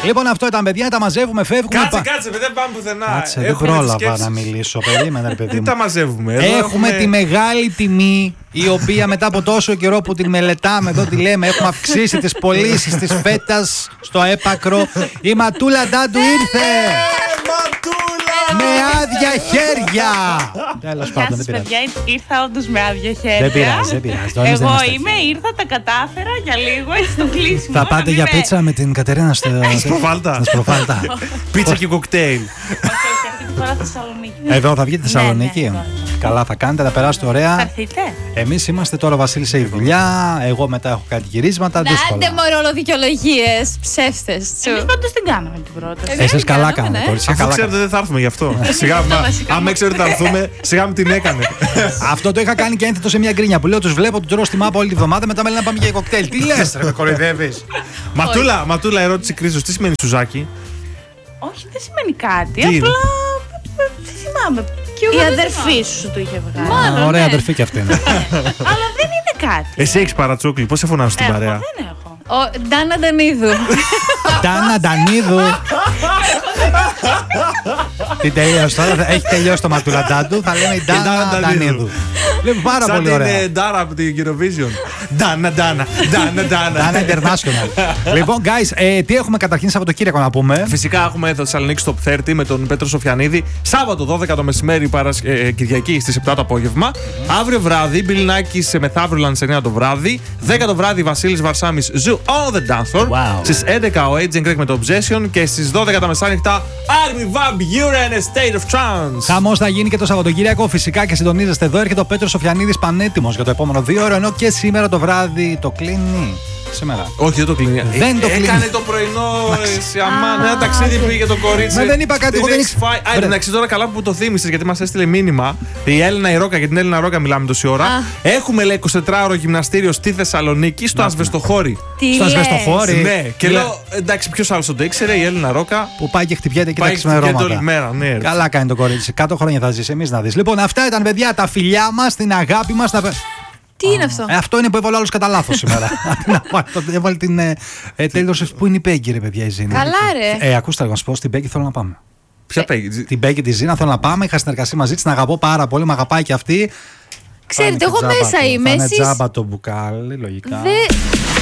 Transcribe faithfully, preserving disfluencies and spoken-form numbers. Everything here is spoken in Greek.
Λοιπόν, αυτό ήταν, παιδιά, τα μαζεύουμε, φεύγουμε. Κάτσε, κάτσε, δεν πάμε πουθενά. Κάτσε, δεν πρόλαβα να μιλήσω. Περίμενε, ρε παιδί μου. Τα μαζεύουμε. Εδώ έχουμε, έχουμε τη μεγάλη τιμή, η οποία μετά από τόσο καιρό που την μελετάμε, εδώ τη λέμε, έχουμε αυξήσει τις πωλήσεις της φέτας στο έπακρο. Η Ματούλα Ντάντου ήρθε! Με άδεια χέρια! Τέλος πάντων, δεν πειράζει. Παιδιά, ήρθα όντως με άδεια χέρια. Δεν πειράζει, δεν πειράζει. Εγώ είμαι, ήρθα, τα κατάφερα για λίγο, έτσι στο κλείσιμο. Θα πάτε για πίτσα με την Κατερίνα στο Σπροφάλτα. Πίτσα και κοκτέιλ. Τώρα Θεσσαλονίκη. Εδώ θα βγείτε Θεσσαλονίκη. Καλά, θα κάνετε, θα περάσετε ωραία. Θα έρθετε. Εμείς είμαστε τώρα, ο Βασίλης έχει δουλειά. Εγώ μετά έχω κάτι γυρίσματα. Δύσκολα. Άντε μωρό, δικαιολογίες, ψεύτες. Εμείς πάντως την κάναμε την πρώτη. Εσείς καλά κάνετε, κορίτσια. Αφού ξέρετε δεν θα έρθουμε γι' αυτό. Σιγά, άμα ήξερε ότι θα έρθουμε, σιγά μου την έκανε. Αυτό το είχα κάνει και ένθετο σε μια γκρίνια που λέω: τους βλέπω, του τρώω στη μάπα όλη τη βδομάδα. Μετά με λένε να πάμε για κοκτέιλ. Τι λες, ρε, με κοροϊδεύεις. Ματούλα, Ματούλα, ερώτηση κρίσος. Τι σημαίνει σουζάκι? Όχι, δεν σημαίνει κάτι. Απλά. Δεν θυμάμαι. Η αδερφή σου το είχε βγάλει. Μάλλον, ωραία ναι. αδερφή κι αυτή είναι. Αλλά δεν είναι κάτι. Εσύ έχεις παρατσούκλι, πώς σε φωνάζουν στην Έχω, παρέα? δεν έχω. Ο Ντάνα Ντανίδου. Ντάνα Ντανίδου. Την τελείωσε τώρα, έχει τελειώσει το Ματούλα του. Θα λέμε η Ντάνα Ντανίδου. Λέμε πάρα πολύ ωραία. Σαν την Ντάρα από την Eurovision. Ντάνα, Ντάνα, Ντάνα, Ντάνα. Ντάνα International. Λοιπόν, guys, ε, τι έχουμε καταρχήν Σαββατοκύριακο να πούμε? Φυσικά έχουμε το Θεσσαλονίκη Top τριάντα με τον Πέτρο Σοφιανίδη. Σάββατο δώδεκα το μεσημέρι, παρασ... ε, Κυριακή στις επτά το απόγευμα. Mm-hmm. Αύριο βράδυ, Μπιλ Νάκης σε μεθαύριο εννιά το βράδυ. δέκα το βράδυ, Βασίλης Βαρσάμις, Zoo on the Dance Floor. Wow. Στις έντεκα ο Agent Greg με το Obsession. Και στις δώδεκα τα μεσάνυχτα, Army Vamp, You're in a State of Trance. Χαμός θα γίνει και το Σαββατοκύριακο. Φυσικά και συντονίζεστε εδώ. Έρχεται ο Πέτρος Σοφιανίδης πανέτοιμος για το επόμενο δύο ώρο. Ενώ και σήμερα το βράδυ το κλείνει. Σήμερα. Όχι, δεν το κλείνει. Δεν το κλείνει. Έκανε το πρωινό σε αμάν. Ένα ταξίδι πήγε το κορίτσι. Μα δεν είπα κάτι, εγώ δεν ήξερα. Α, εντάξει, τώρα καλά που το θύμισες, γιατί μας έστειλε μήνυμα. Η Έλληνα η Ρόκα, για την Έλληνα Ρόκα μιλάμε τόση ώρα. Έχουμε, λέει, εικοσιτετράωρο γυμναστήριο στη Θεσσαλονίκη, στο Ασβεστοχώρι. Τι Στο λες? Ασβεστοχώρι. Ναι, και λέω, εντάξει, ποιος άλλος το ήξερε, η Έλληνα Ρόκα. Που πάει και χτυπιέται και τα Πάει ξημερώματα. όλη μέρα, ναι. ρε. Καλά κάνει το κορίτσι. Κάτω χρόνια θα ζήσει, εμείς να δεις. Λοιπόν, αυτά ήταν, παιδιά, τα φιλιά μας, την αγάπη μας. Τα... Τι είναι αυτό? Ε, αυτό είναι που έβαλε άλλο κατά λάθος σήμερα. Έβαλε την ε, ε, τέλειωσε. Πού είναι η Πέγκη, ρε παιδιά, η Ζήνα? Καλά, ρε. Ε, ακούστε, να σου πω, στην Πέγκη θέλω να πάμε. Ποια Πέγκη? Την Πέγκη τη Ζήνα θέλω να πάμε. Είχα συνεργασία μαζί της, την αγαπώ πάρα πολύ, με αγαπάει και αυτή. Ξέρετε, Θα είναι εγώ και τζάμπα μέσα το- είμαι. Θα είναι Εσείς τζάμπα το μπουκάλι, λογικά. δεν.